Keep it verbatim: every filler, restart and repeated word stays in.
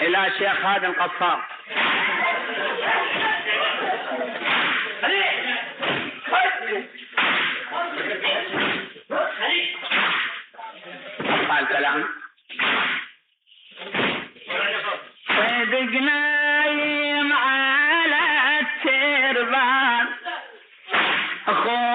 إلى شيخ هادي القصار. قال كلام صدق نايم على التربان أخو